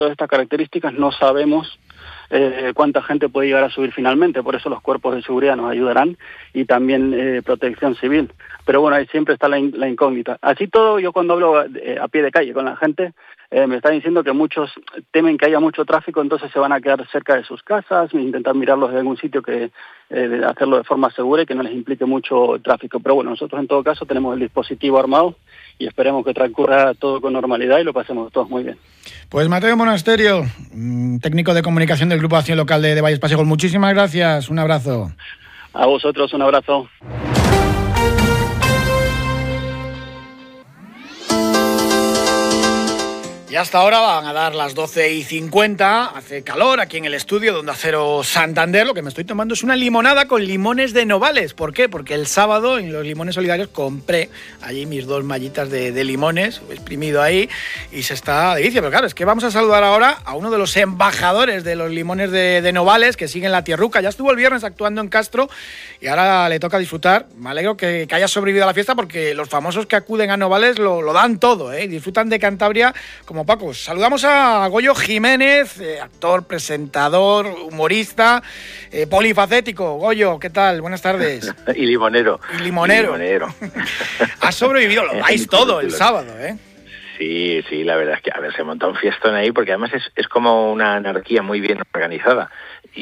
todas estas características no sabemos cuánta gente puede llegar a subir finalmente, por eso los cuerpos de seguridad nos ayudarán y también Protección Civil. Pero bueno, ahí siempre está la incógnita. Así todo, yo cuando hablo a pie de calle con la gente, me están diciendo que muchos temen que haya mucho tráfico, entonces se van a quedar cerca de sus casas, intentar mirarlos de algún sitio que hacerlo de forma segura y que no les implique mucho tráfico. Pero bueno, nosotros en todo caso tenemos el dispositivo armado y esperemos que transcurra todo con normalidad y lo pasemos todos muy bien. Pues Mateo Monasterio, técnico de comunicación del Grupo de Acción Local de Valles Pasejos, muchísimas gracias, un abrazo. A vosotros un abrazo. Y hasta ahora van a dar las 12:50, hace calor aquí en el estudio de Onda Cero Santander. Lo que me estoy tomando es una limonada con limones de Novales. ¿Por qué? Porque el sábado en los Limones Solidarios compré allí mis 2 mallitas de limones, exprimido ahí, y se está de vicio. Pero claro, es que vamos a saludar ahora a uno de los embajadores de los limones de Novales, que sigue en la tierruca. Ya estuvo el viernes actuando en Castro y ahora le toca disfrutar. Me alegro que haya sobrevivido a la fiesta, porque los famosos que acuden a Novales lo dan todo, ¿eh? Disfrutan de Cantabria como Pacos. Saludamos a Goyo Jiménez, actor, presentador, humorista, polifacético. Goyo, ¿qué tal? Buenas tardes. Y limonero. Y limonero. Has sobrevivido, lo dais todo el sábado, ¿eh? Sí, la verdad es que, a ver, se monta un fiestón ahí, porque además es como una anarquía muy bien organizada.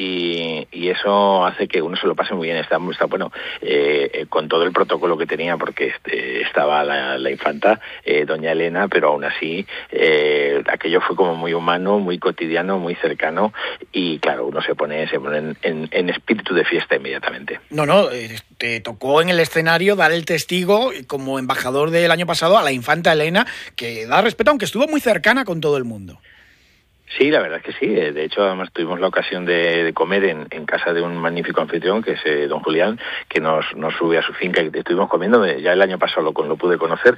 Y eso hace que uno se lo pase muy bien. Está bueno, con todo el protocolo que tenía, porque estaba la infanta, doña Elena, pero aún así aquello fue como muy humano, muy cotidiano, muy cercano, y claro, uno se pone en espíritu de fiesta inmediatamente. No, te tocó en el escenario dar el testigo como embajador del año pasado a la infanta Elena, que da respeto, aunque estuvo muy cercana con todo el mundo. Sí, la verdad es que sí. De hecho, además tuvimos la ocasión de comer en casa de un magnífico anfitrión, que es don Julián, que nos sube a su finca, y estuvimos comiendo. Ya el año pasado lo pude conocer,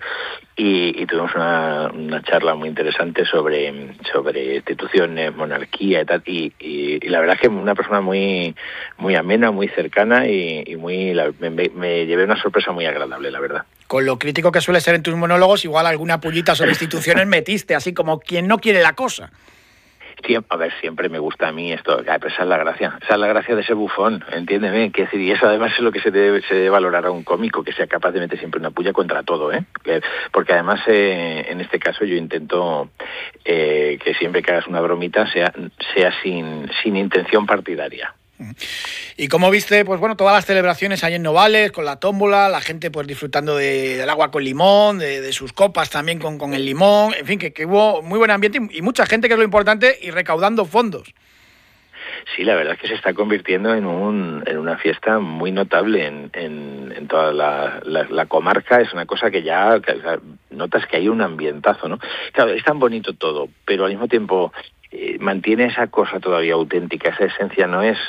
y tuvimos una charla muy interesante sobre instituciones, monarquía y tal. Y la verdad es que una persona muy muy amena, muy cercana, y me llevé una sorpresa muy agradable, la verdad. Con lo crítico que suele ser en tus monólogos, igual alguna pullita sobre instituciones metiste, así como quien no quiere la cosa. Sí, a ver, siempre me gusta a mí esto, pero esa es la gracia de ser bufón, entiéndeme, que decir, y eso además es lo que se debe valorar a un cómico, que sea capaz de meter siempre una puya contra todo, porque además en este caso yo intento que siempre que hagas una bromita sea sin intención partidaria. ¿Y cómo viste, pues bueno, todas las celebraciones ahí en Novales, con la tómbola, la gente pues disfrutando del agua con limón, de sus copas también con el limón, en fin, que hubo muy buen ambiente y mucha gente, que es lo importante, y recaudando fondos? Sí, la verdad es que se está convirtiendo en una fiesta muy notable en toda la comarca. Es una cosa que ya notas que hay un ambientazo, ¿no? Claro, es tan bonito todo, pero al mismo tiempo mantiene esa cosa todavía auténtica, esa esencia. No es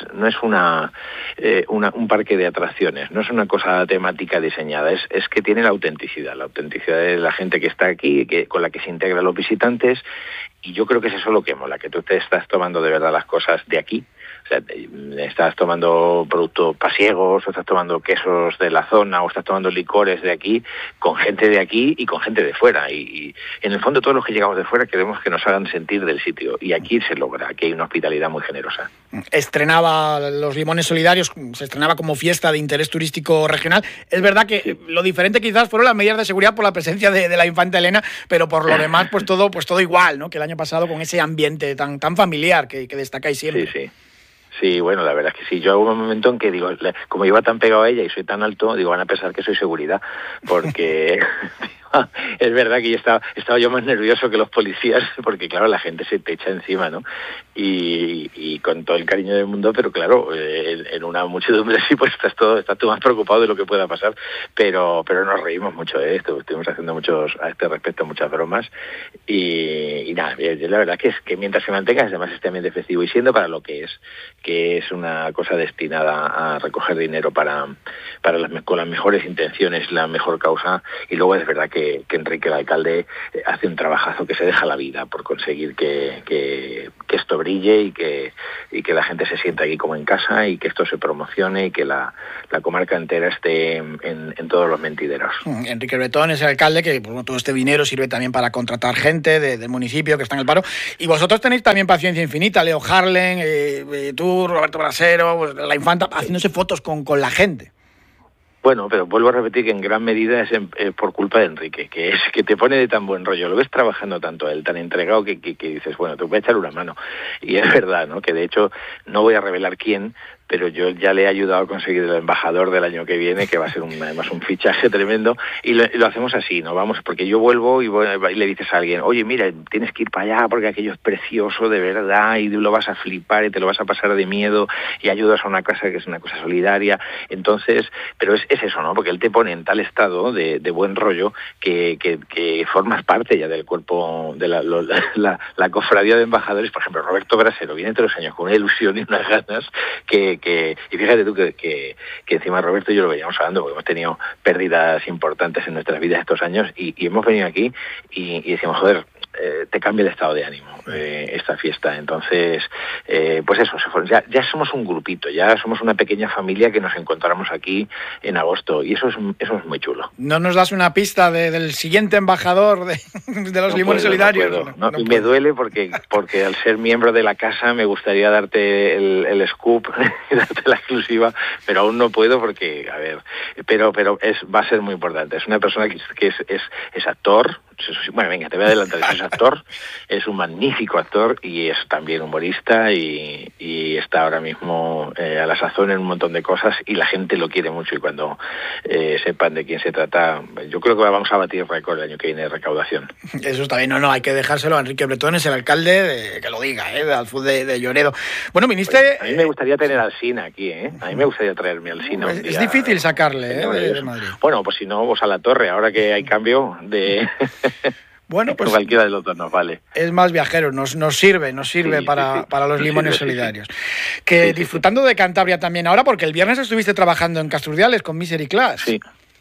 un parque de atracciones, no es una cosa temática diseñada, es que tiene la autenticidad de la gente que está aquí, con la que se integran los visitantes, y yo creo que es eso lo que mola, que tú te estás tomando de verdad las cosas de aquí. O sea, estás tomando productos pasiegos, o estás tomando quesos de la zona, o estás tomando licores de aquí, con gente de aquí y con gente de fuera. Y en el fondo todos los que llegamos de fuera queremos que nos hagan sentir del sitio. Y aquí se logra, aquí hay una hospitalidad muy generosa. Estrenaba los Limones Solidarios, se estrenaba como fiesta de interés turístico regional. Es verdad que sí, lo diferente quizás fueron las medidas de seguridad por la presencia de la infanta Elena, pero por lo demás pues todo igual, ¿no? Que el año pasado, con ese ambiente tan familiar que destacáis siempre. Sí. Sí, bueno, la verdad es que sí. Yo hubo un momento en que digo, como iba tan pegado a ella y soy tan alto, digo, van a pensar que soy seguridad, porque es verdad que yo estaba yo más nervioso que los policías, porque claro, la gente se te echa encima, ¿no? Y con todo el cariño del mundo, pero claro, en una muchedumbre así, pues estás tú más preocupado de lo que pueda pasar, pero nos reímos mucho de esto, estuvimos haciendo a este respecto muchas bromas, y nada, la verdad que es que mientras se mantenga, además este ambiente festivo, y siendo para lo que es una cosa destinada a recoger dinero con las mejores intenciones, la mejor causa, y luego es verdad que Enrique, el alcalde, hace un trabajazo, que se deja la vida por conseguir que esto brille que la gente se sienta aquí como en casa y que esto se promocione y que la comarca entera esté en todos los mentideros. Enrique Bretón es el alcalde que todo este dinero sirve también para contratar gente del municipio que está en el paro. Y vosotros tenéis también paciencia infinita, Leo Harlem, tú, Roberto Brasero, pues, la Infanta, haciéndose fotos con la gente. Bueno, pero vuelvo a repetir que en gran medida es por culpa de Enrique, que te pone de tan buen rollo. Lo ves trabajando tanto él, tan entregado que dices, bueno, te voy a echar una mano. Y es verdad, ¿no? Que de hecho no voy a revelar quién, pero yo ya le he ayudado a conseguir el embajador del año que viene, que va a ser además un fichaje tremendo, y lo hacemos así, ¿no? Vamos, porque yo vuelvo y le dices a alguien, oye, mira, tienes que ir para allá porque aquello es precioso, de verdad, y lo vas a flipar y te lo vas a pasar de miedo, y ayudas a una casa que es una cosa solidaria. Entonces, pero es eso, ¿no? Porque él te pone en tal estado de buen rollo que formas parte ya del cuerpo de la cofradía de embajadores. Por ejemplo, Roberto Brasero viene todos los años con una ilusión y unas ganas y fíjate tú que encima Roberto y yo lo veníamos hablando porque hemos tenido pérdidas importantes en nuestras vidas estos años y hemos venido aquí y decimos, joder, te cambia el estado de ánimo esta fiesta. Entonces, pues eso, ya somos un grupito, ya somos una pequeña familia que nos encontramos aquí en agosto y eso es muy chulo. ¿No nos das una pista del siguiente embajador de los Limones Solidarios? No, y me duele porque al ser miembro de la casa me gustaría darte el scoop, darte la exclusiva, pero aún no puedo porque, a ver, pero va a ser muy importante. Es una persona que es actor. Bueno, venga, te voy a adelantar. Es actor, es un magnífico actor y es también humorista y está ahora mismo a la sazón en un montón de cosas y la gente lo quiere mucho y cuando sepan de quién se trata, yo creo que vamos a batir récord el año que viene de recaudación. Eso está bien, no, hay que dejárselo a Enrique Bretón, es el alcalde, que lo diga, de Alfuz de Lloredo. Bueno, viniste... Pues a mí me gustaría tener al Alsina aquí, A mí me gustaría traerme al Alsina un día. Es difícil sacarle, de Madrid. Bueno, pues si no, vos a la Torre, ahora que hay cambio de... Bueno, pues cualquiera de los dos nos vale. Es más viajero, nos sirve para los Limones Solidarios. Que disfrutando de Cantabria también ahora, porque el viernes estuviste trabajando en Castrurdiales con Misery Class. Sí.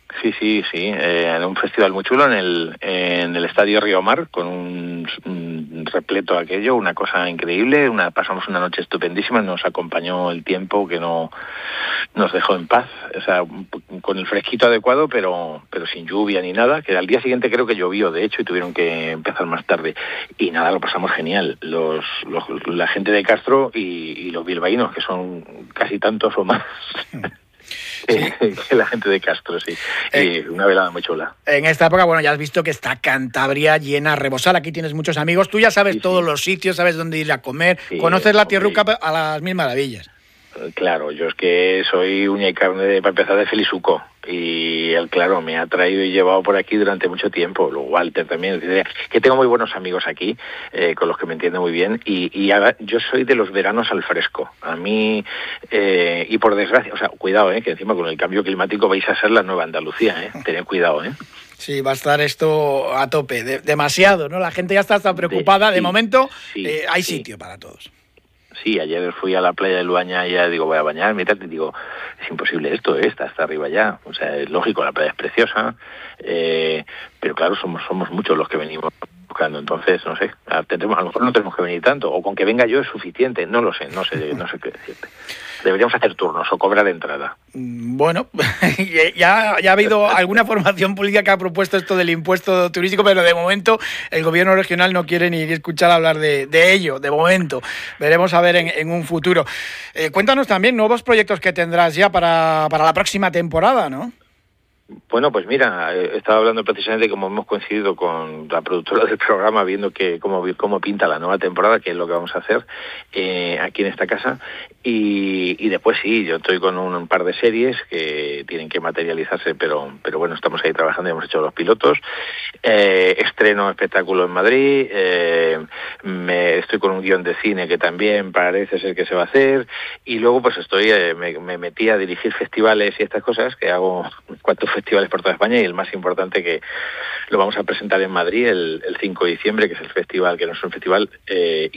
En un festival muy chulo en el Estadio Río Mar, con un repleto aquello, una cosa increíble. Pasamos una noche estupendísima, nos acompañó el tiempo que no nos dejó en paz, o sea, con el fresquito adecuado, pero sin lluvia ni nada, que al día siguiente creo que llovió, de hecho, y tuvieron que empezar más tarde. Y nada, lo pasamos genial. La gente de Castro y los bilbaínos, que son casi tantos o más... que la gente de Castro, sí. Una velada muy chula. En esta época, bueno, ya has visto que está Cantabria llena a rebosar. Aquí tienes muchos amigos. Tú ya sabes todos los sitios, sabes dónde ir a comer. Conoces la tierruca a las mil maravillas. Claro, yo es que soy uña y carne para empezar de Felizuco y él, claro, me ha traído y llevado por aquí durante mucho tiempo. Luego Walter también, que tengo muy buenos amigos aquí, con los que me entiendo muy bien y yo soy de los veranos al fresco. A mí, y por desgracia, o sea, cuidado, que encima con el cambio climático vais a ser la nueva Andalucía, tened cuidado, Sí, va a estar esto a tope, demasiado, ¿no? La gente ya está preocupada. De momento, hay sitio para todos. Sí, ayer fui a la playa de Luaña y ya digo, voy a bañarme y tal, y digo, es imposible esto, está hasta arriba ya. O sea, es lógico, la playa es preciosa, pero claro, somos muchos los que venimos buscando, entonces, no sé, a lo mejor no tenemos que venir tanto, o con que venga yo es suficiente, no sé qué decirte. Deberíamos hacer turnos o cobrar entrada. Bueno, ya ha habido alguna formación política que ha propuesto esto del impuesto turístico, pero de momento el gobierno regional no quiere ni escuchar hablar de ello, de momento. Veremos a ver en un futuro. Cuéntanos también nuevos proyectos que tendrás ya para la próxima temporada, ¿no? Bueno, pues mira, estaba hablando precisamente como hemos coincidido con la productora del programa, viendo que cómo pinta la nueva temporada, que es lo que vamos a hacer aquí en esta casa. Y después sí, yo estoy con un par de series que tienen que materializarse, pero bueno, estamos ahí trabajando y hemos hecho los pilotos. Estreno espectáculo en Madrid, estoy con un guión de cine que también parece ser que se va a hacer, y luego pues me metí a dirigir festivales y estas cosas, que hago 4 festivales por toda España, y el más importante que lo vamos a presentar en Madrid el 5 de diciembre, que es el festival, que no es un festival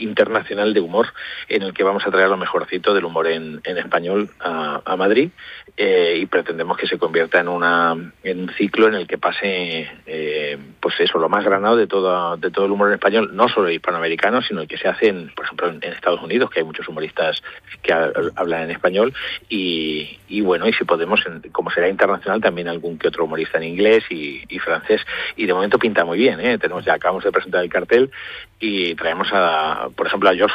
internacional de humor, en el que vamos a traer lo mejorcito del humor en español a Madrid, y pretendemos que se convierta en un ciclo en el que pase pues eso, lo más granado de todo el humor en español, no solo hispanoamericano, sino el que se hace por ejemplo en Estados Unidos, que hay muchos humoristas que hablan en español, y bueno, y si podemos, como será internacional, también algún que otro humorista en inglés y francés, y de momento pinta muy bien, acabamos de presentar el cartel y traemos por ejemplo a George